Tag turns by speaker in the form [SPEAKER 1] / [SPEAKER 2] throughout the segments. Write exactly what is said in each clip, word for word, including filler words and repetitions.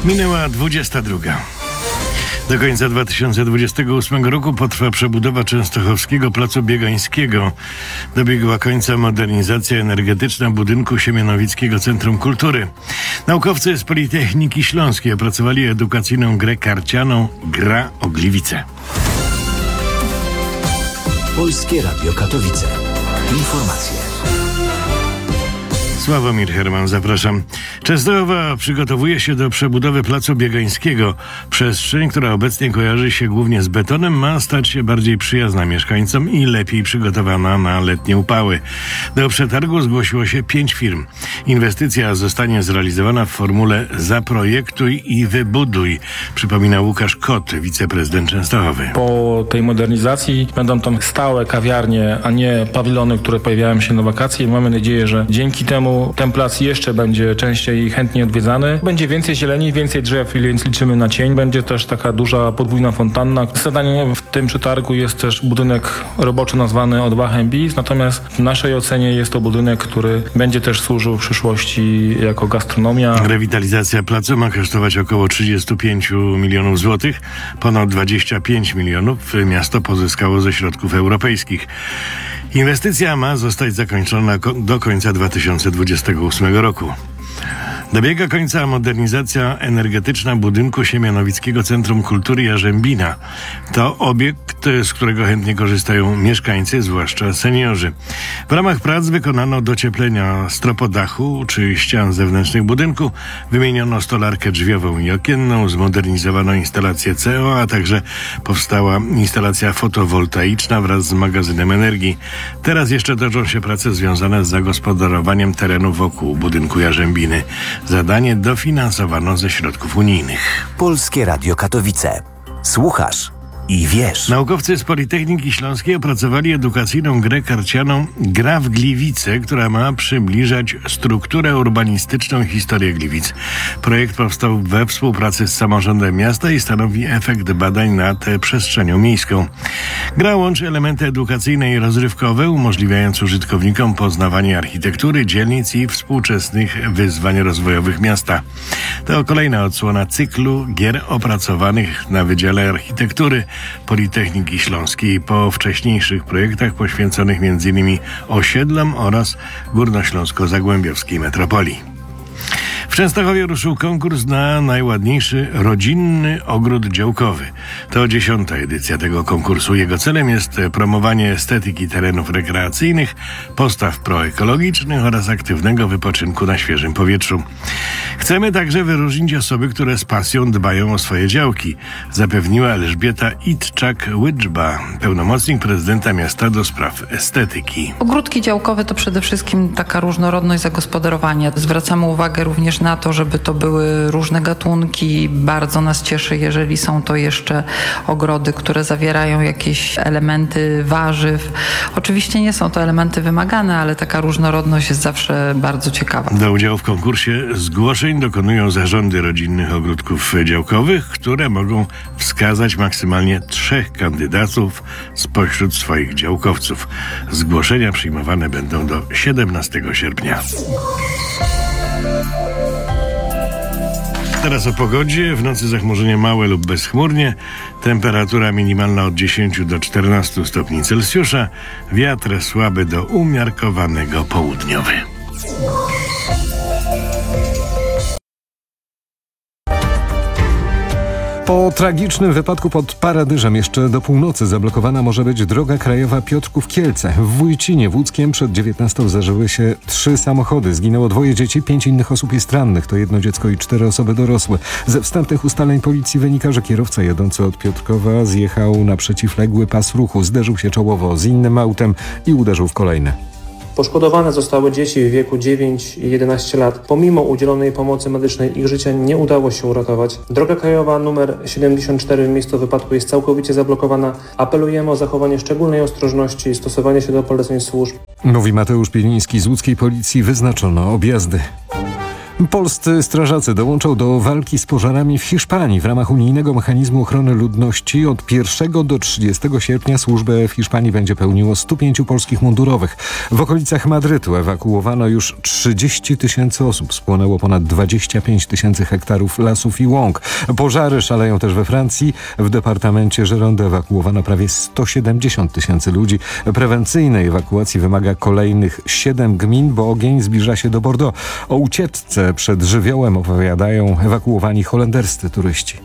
[SPEAKER 1] Minęła dwudziesta druga. Do końca dwa tysiące dwudziestego ósmego roku potrwa przebudowa Częstochowskiego Placu Biegańskiego. Dobiegła końca modernizacja energetyczna budynku Siemianowickiego Centrum Kultury. Naukowcy z Politechniki Śląskiej opracowali edukacyjną grę karcianą Gra o Gliwice.
[SPEAKER 2] Polskie Radio Katowice. Informacje.
[SPEAKER 1] Sławomir Herman, zapraszam. Częstochowa przygotowuje się do przebudowy Placu Biegańskiego. Przestrzeń, która obecnie kojarzy się głównie z betonem, ma stać się bardziej przyjazna mieszkańcom i lepiej przygotowana na letnie upały. Do przetargu zgłosiło się pięć firm. Inwestycja zostanie zrealizowana w formule zaprojektuj i wybuduj, przypomina Łukasz Kot, wiceprezydent Częstochowy.
[SPEAKER 3] Po tej modernizacji będą tam stałe kawiarnie, a nie pawilony, które pojawiają się na wakacje. Mamy nadzieję, że dzięki temu ten plac jeszcze będzie częściej i chętnie odwiedzany. Będzie więcej zieleni, więcej drzew, więc liczymy na cień. Będzie też taka duża podwójna fontanna. Zadaniem w tym przetargu jest też budynek roboczy nazwany Odwachem Bis, natomiast w naszej ocenie jest to budynek, który będzie też służył w przyszłości jako gastronomia.
[SPEAKER 1] Rewitalizacja placu ma kosztować około trzydzieści pięć milionów złotych. Ponad dwadzieścia pięć milionów miasto pozyskało ze środków europejskich. Inwestycja ma zostać zakończona do końca dwa tysiące dwudziestego ósmego roku. Dobiega końca modernizacja energetyczna budynku Siemianowickiego Centrum Kultury Jarzębina. To obiekt, z którego chętnie korzystają mieszkańcy, zwłaszcza seniorzy. W ramach prac wykonano docieplenia stropodachu czy ścian zewnętrznych budynku, wymieniono stolarkę drzwiową i okienną, zmodernizowano instalację C O, a także powstała instalacja fotowoltaiczna wraz z magazynem energii. Teraz jeszcze toczą się prace związane z zagospodarowaniem terenu wokół budynku Jarzębiny. Zadanie dofinansowano ze środków unijnych.
[SPEAKER 2] Polskie Radio Katowice. Słuchasz i wiesz.
[SPEAKER 1] Naukowcy z Politechniki Śląskiej opracowali edukacyjną grę karcianą Gra w Gliwice, która ma przybliżać strukturę urbanistyczną i historię Gliwic. Projekt powstał we współpracy z samorządem miasta i stanowi efekt badań nad przestrzenią miejską. Gra łączy elementy edukacyjne i rozrywkowe, umożliwiając użytkownikom poznawanie architektury, dzielnic i współczesnych wyzwań rozwojowych miasta. To kolejna odsłona cyklu gier opracowanych na Wydziale Architektury Politechniki Śląskiej po wcześniejszych projektach poświęconych między innymi osiedlom oraz górnośląsko-zagłębiowskiej metropolii. W Częstochowie ruszył konkurs na najładniejszy rodzinny ogród działkowy. To dziesiąta edycja tego konkursu. Jego celem jest promowanie estetyki terenów rekreacyjnych, postaw proekologicznych oraz aktywnego wypoczynku na świeżym powietrzu. Chcemy także wyróżnić osoby, które z pasją dbają o swoje działki, zapewniła Elżbieta Itczak-Łydżba, pełnomocnik prezydenta miasta do spraw estetyki.
[SPEAKER 4] Ogródki działkowe to przede wszystkim taka różnorodność zagospodarowania. Zwracamy uwagę również na to, żeby to były różne gatunki. Bardzo nas cieszy, jeżeli są to jeszcze ogrody, które zawierają jakieś elementy warzyw. Oczywiście nie są to elementy wymagane, ale taka różnorodność jest zawsze bardzo ciekawa.
[SPEAKER 1] Do udziału w konkursie zgłoszeń dokonują zarządy rodzinnych ogródków działkowych, które mogą wskazać maksymalnie trzech kandydatów spośród swoich działkowców. Zgłoszenia przyjmowane będą do siedemnastego sierpnia. Teraz o pogodzie. W nocy zachmurzenie małe lub bezchmurnie. Temperatura minimalna od dziesięciu do czternastu stopni Celsjusza. Wiatr słaby do umiarkowanego południowy.
[SPEAKER 5] Po tragicznym wypadku pod Paradyżem jeszcze do północy zablokowana może być droga krajowa Piotrków-Kielce. W Wójcinie Wódzkiem przed dziewiętnastą zdarzyły się trzy samochody. Zginęło dwoje dzieci, pięć innych osób jest rannych. To jedno dziecko i cztery osoby dorosłe. Ze wstępnych ustaleń policji wynika, że kierowca jadący od Piotrkowa zjechał na przeciwległy pas ruchu. Zderzył się czołowo z innym autem i uderzył w kolejne.
[SPEAKER 6] Poszkodowane zostały dzieci w wieku dziewięć i jedenaście lat. Pomimo udzielonej pomocy medycznej ich życia nie udało się uratować. Droga krajowa numer siedemdziesiąt cztery w miejscu wypadku jest całkowicie zablokowana. Apelujemy o zachowanie szczególnej ostrożności i stosowanie się do poleceń służb.
[SPEAKER 5] Mówi Mateusz Pieliński z łódzkiej policji. Wyznaczono objazdy. Polscy strażacy dołączą do walki z pożarami w Hiszpanii. W ramach unijnego mechanizmu ochrony ludności od pierwszego do trzydziestego sierpnia służbę w Hiszpanii będzie pełniło stu pięciu polskich mundurowych. W okolicach Madrytu ewakuowano już trzydzieści tysięcy osób. Spłonęło ponad dwadzieścia pięć tysięcy hektarów lasów i łąk. Pożary szaleją też we Francji. W departamencie Gironde ewakuowano prawie sto siedemdziesiąt tysięcy ludzi. Prewencyjnej ewakuacji wymaga kolejnych siedem gmin, bo ogień zbliża się do Bordeaux. O ucieczce przed żywiołem opowiadają ewakuowani holenderscy turyści.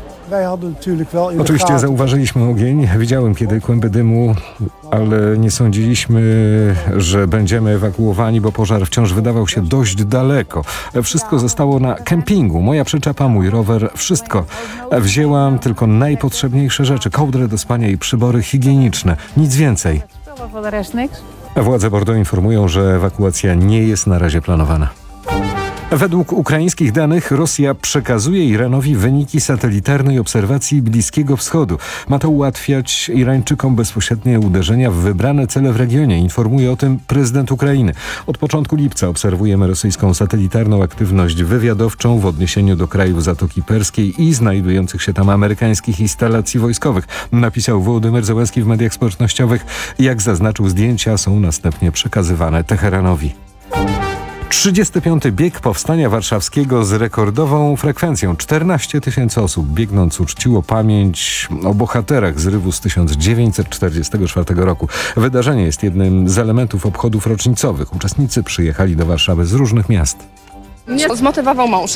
[SPEAKER 5] Oczywiście zauważyliśmy ogień, widziałem kiedy kłęby dymu, ale nie sądziliśmy, że będziemy ewakuowani, bo pożar wciąż wydawał się dość daleko. Wszystko zostało na kempingu, moja przyczepa, mój rower, wszystko. Wzięłam tylko najpotrzebniejsze rzeczy, kołdrę do spania i przybory higieniczne, nic więcej. Władze Bordeaux informują, że ewakuacja nie jest na razie planowana. Według ukraińskich danych Rosja przekazuje Iranowi wyniki satelitarnej obserwacji Bliskiego Wschodu. Ma to ułatwiać Irańczykom bezpośrednie uderzenia w wybrane cele w regionie, informuje o tym prezydent Ukrainy. Od początku lipca obserwujemy rosyjską satelitarną aktywność wywiadowczą w odniesieniu do krajów Zatoki Perskiej i znajdujących się tam amerykańskich instalacji wojskowych, napisał Wołodymyr Zełenski w mediach społecznościowych. Jak zaznaczył, zdjęcia są następnie przekazywane Teheranowi. trzydziesty piąty bieg Powstania Warszawskiego z rekordową frekwencją. czternaście tysięcy osób biegnąc uczciło pamięć o bohaterach zrywu z tysiąc dziewięćset czterdziestego czwartego roku. Wydarzenie jest jednym z elementów obchodów rocznicowych. Uczestnicy przyjechali do Warszawy z różnych miast.
[SPEAKER 7] Mnie zmotywował mąż.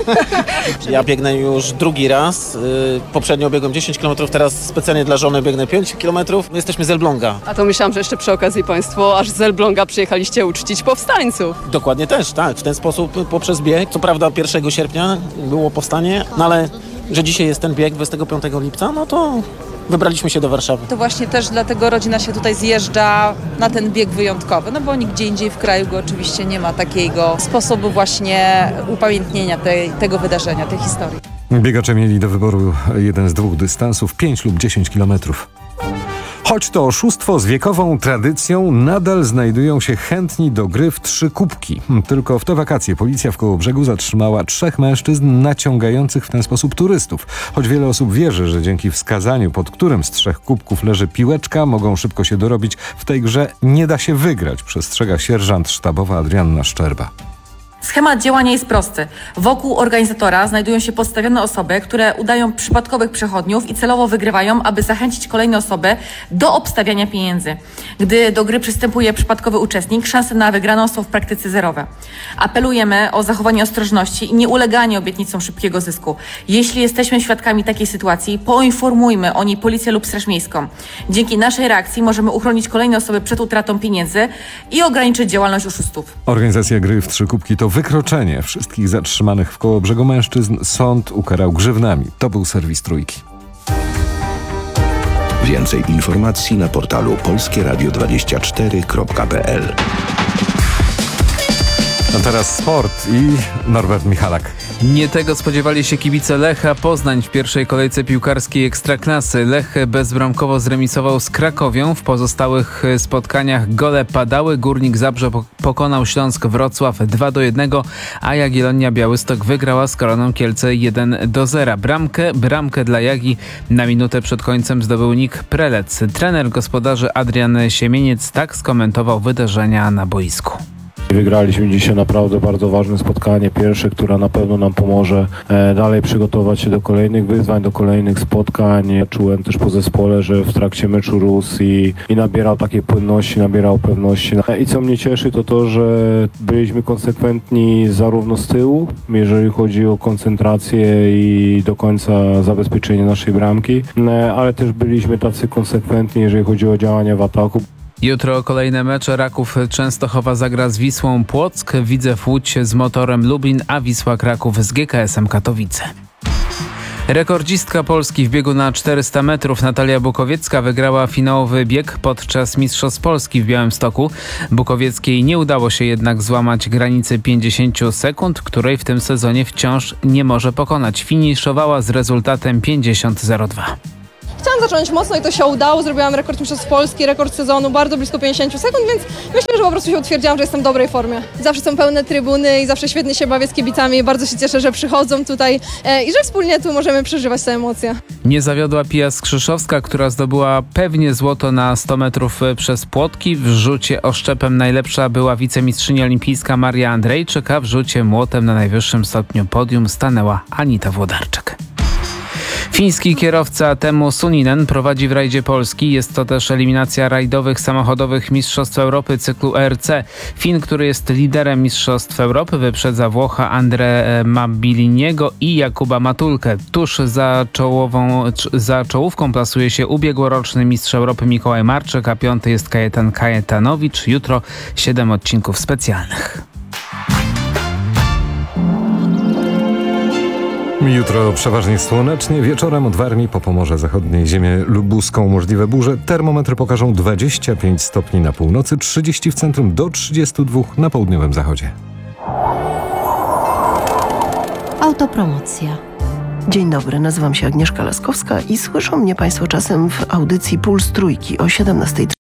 [SPEAKER 8] Ja biegnę już drugi raz. Poprzednio biegłem dziesięć kilometrów, teraz specjalnie dla żony biegnę pięć kilometrów. My jesteśmy z Elbląga.
[SPEAKER 7] A to myślałam, że jeszcze przy okazji państwo aż z Elbląga przyjechaliście uczcić powstańców.
[SPEAKER 8] Dokładnie też, tak. W ten sposób poprzez bieg. Co prawda pierwszego sierpnia było powstanie, no ale że dzisiaj jest ten bieg dwudziestego piątego lipca, no to wybraliśmy się do Warszawy.
[SPEAKER 9] To właśnie też dlatego rodzina się tutaj zjeżdża na ten bieg wyjątkowy, no bo nigdzie indziej w kraju go oczywiście nie ma takiego sposobu właśnie upamiętnienia tej, tego wydarzenia, tej historii.
[SPEAKER 5] Biegacze mieli do wyboru jeden z dwóch dystansów, pięć lub dziesięć kilometrów. Choć to oszustwo z wiekową tradycją, nadal znajdują się chętni do gry w trzy kubki. Tylko w te wakacje policja w Kołobrzegu zatrzymała trzech mężczyzn naciągających w ten sposób turystów. Choć wiele osób wierzy, że dzięki wskazaniu, pod którym z trzech kubków leży piłeczka, mogą szybko się dorobić, w tej grze nie da się wygrać, przestrzega sierżant sztabowa Adrianna Szczerba.
[SPEAKER 10] Schemat działania jest prosty. Wokół organizatora znajdują się podstawione osoby, które udają przypadkowych przechodniów i celowo wygrywają, aby zachęcić kolejne osoby do obstawiania pieniędzy. Gdy do gry przystępuje przypadkowy uczestnik, szanse na wygraną są w praktyce zerowe. Apelujemy o zachowanie ostrożności i nieuleganie obietnicom szybkiego zysku. Jeśli jesteśmy świadkami takiej sytuacji, poinformujmy o niej policję lub Straż Miejską. Dzięki naszej reakcji możemy uchronić kolejne osoby przed utratą pieniędzy i ograniczyć działalność oszustów.
[SPEAKER 5] Organizacja gry w trzy kubki to wykroczenie. Wszystkich zatrzymanych w Kołobrzegu mężczyzn sąd ukarał grzywnami. To był serwis Trójki.
[SPEAKER 11] Więcej informacji na portalu polskie radio dwadzieścia cztery kropka p l.
[SPEAKER 5] A teraz sport i Norbert Michalak.
[SPEAKER 12] Nie tego spodziewali się kibice Lecha Poznań w pierwszej kolejce piłkarskiej Ekstraklasy. Lech bezbramkowo zremisował z Krakowią. W pozostałych spotkaniach gole padały. Górnik Zabrze pokonał Śląsk Wrocław dwa do jednego, a Jagiellonia Białystok wygrała z Koroną Kielce jeden do zera. Bramkę, bramkę dla Jagi na minutę przed końcem zdobył Nik Prelec. Trener gospodarzy Adrian Siemieniec tak skomentował wydarzenia na boisku.
[SPEAKER 13] Wygraliśmy dzisiaj naprawdę bardzo ważne spotkanie, pierwsze, które na pewno nam pomoże e, dalej przygotować się do kolejnych wyzwań, do kolejnych spotkań. Czułem też po zespole, że w trakcie meczu rósł i, i nabierał takiej płynności, nabierał pewności. I co mnie cieszy, to to, że byliśmy konsekwentni zarówno z tyłu, jeżeli chodzi o koncentrację i do końca zabezpieczenie naszej bramki, e, ale też byliśmy tacy konsekwentni, jeżeli chodzi o działania w ataku.
[SPEAKER 12] Jutro kolejne mecze. Raków Częstochowa zagra z Wisłą Płock, Widzew Łódź z Motorem Lublin, a Wisła Kraków z G K S em Katowice. Rekordzistka Polski w biegu na czterysta metrów Natalia Bukowiecka wygrała finałowy bieg podczas Mistrzostw Polski w Białymstoku. Bukowieckiej nie udało się jednak złamać granicy pięćdziesiąt sekund, której w tym sezonie wciąż nie może pokonać. Finiszowała z rezultatem pięćdziesiąt zero dwa.
[SPEAKER 14] chciałam zacząć mocno i to się udało. Zrobiłam rekord mistrzostw Polski, rekord sezonu, bardzo blisko pięćdziesiąt sekund, więc myślę, że po prostu się utwierdziłam, że jestem w dobrej formie. Zawsze są pełne trybuny i zawsze świetnie się bawię z kibicami. Bardzo się cieszę, że przychodzą tutaj e, i że wspólnie tu możemy przeżywać te emocje.
[SPEAKER 12] Nie zawiodła Pia Skrzyszowska, która zdobyła pewnie złoto na sto metrów przez płotki. W rzucie oszczepem najlepsza była wicemistrzyni olimpijska Maria Andrejczyk, a w rzucie młotem na najwyższym stopniu podium stanęła Anita Włodarczyk. Fiński kierowca Teemu Suninen prowadzi w rajdzie Polski. Jest to też eliminacja rajdowych samochodowych Mistrzostw Europy cyklu E R C. Fin, który jest liderem Mistrzostw Europy, wyprzedza Włocha Andre Mabiliniego i Jakuba Matulkę. Tuż za, czołową, za czołówką plasuje się ubiegłoroczny mistrz Europy Mikołaj Marczyk, a piąty jest Kajetan Kajetanowicz. Jutro siedem odcinków specjalnych.
[SPEAKER 5] Jutro przeważnie słonecznie, wieczorem od Warmii po Pomorze Zachodniej, ziemię lubuską możliwe burze. Termometry pokażą dwadzieścia pięć stopni na północy, trzydzieści w centrum, do trzydziestu dwóch na południowym zachodzie.
[SPEAKER 15] Autopromocja. Dzień dobry, nazywam się Agnieszka Laskowska i słyszą mnie Państwo czasem w audycji Puls Trójki o siedemnastej.